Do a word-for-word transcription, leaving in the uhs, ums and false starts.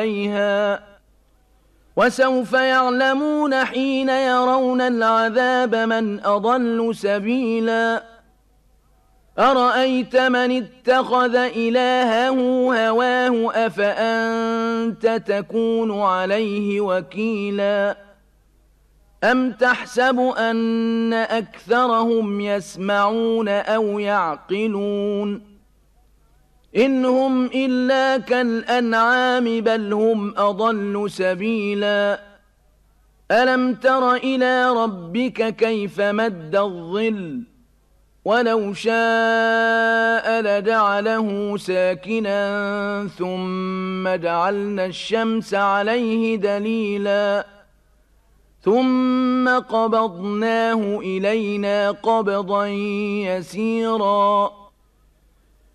عليها وسوف يعلمون حين يرون العذاب من أضل سبيلا أرأيت من اتخذ إلهه هواه أفأنت تكون عليه وكيلا أم تحسب أن أكثرهم يسمعون أو يعقلون إن هم إلا كالأنعام بل هم أضل سبيلا ألم تر إلى ربك كيف مد الظل ولو شاء لجعله ساكنا ثم جعلنا الشمس عليه دليلا ثم قبضناه إلينا قبضا يسيرا